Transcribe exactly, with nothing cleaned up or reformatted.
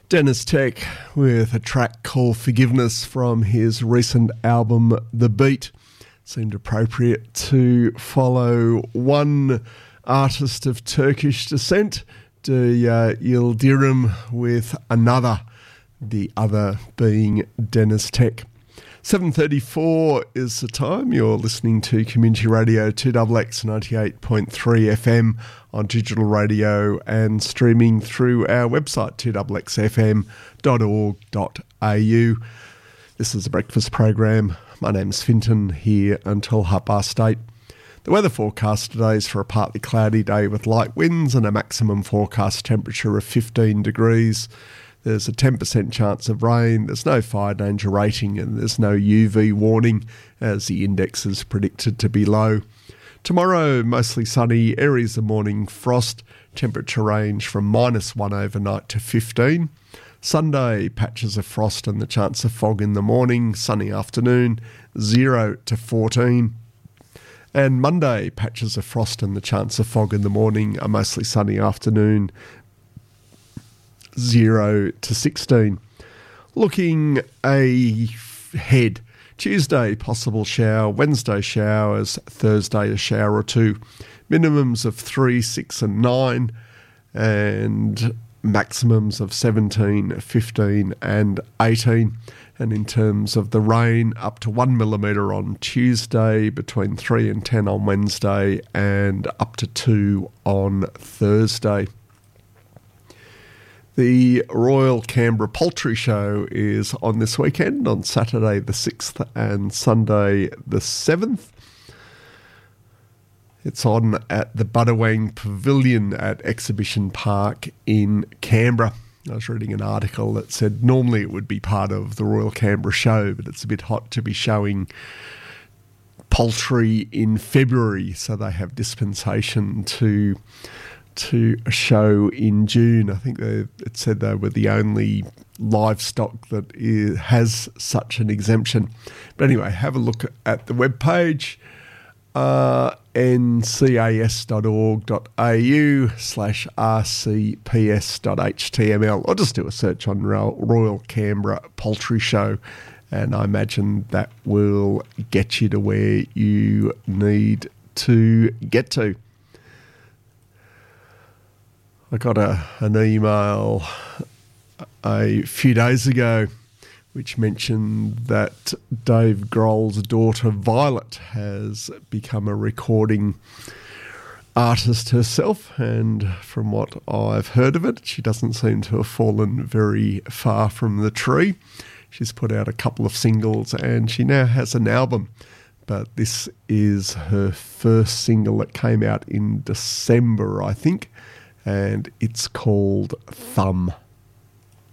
Dennis Tech with a track called Forgiveness from his recent album The Beat. Seemed appropriate to follow one artist of Turkish descent, De uh, Yildirim, with another, the other being Dennis Tech. seven thirty-four is the time. You're listening to Community Radio two X X ninety-eight point three F M on digital radio and streaming through our website two x x f m dot org dot a u. This is a breakfast program. My name's Finton, here until half past eight. The weather forecast today is for a partly cloudy day with light winds and a maximum forecast temperature of fifteen degrees. There's a ten percent chance of rain, there's no fire danger rating, and there's no U V warning as the index is predicted to be low. Tomorrow, mostly sunny, areas of morning frost, temperature range from minus one overnight to fifteen. Sunday, patches of frost and the chance of fog in the morning, sunny afternoon, zero to fourteen. And Monday, patches of frost and the chance of fog in the morning, a mostly sunny afternoon, zero to sixteen. Looking ahead, Tuesday, possible shower, Wednesday showers, Thursday a shower or two. Minimums of three, six and nine, and maximums of seventeen, fifteen and eighteen. And in terms of the rain, up to one millimetre on Tuesday, between three and ten on Wednesday, and up to two on Thursday. The Royal Canberra Poultry Show is on this weekend, on Saturday the sixth and Sunday the seventh. It's on at the Buddawang Pavilion at Exhibition Park in Canberra. I was reading an article that said normally it would be part of the Royal Canberra Show, but it's a bit hot to be showing poultry in February, so they have dispensation to to a show in June. I think they, it said they were the only livestock that is, has such an exemption. But anyway, have a look at the webpage, uh, n c a s dot org dot a u slash r c p s dot h t m l, or just do a search on Royal Canberra Poultry Show, and I imagine that will get you to where you need to get to. I got a, an email a few days ago which mentioned that Dave Grohl's daughter Violet has become a recording artist herself, and from what I've heard of it, she doesn't seem to have fallen very far from the tree. She's put out a couple of singles and she now has an album, but this is her first single that came out in December, I think, and it's called Thumb.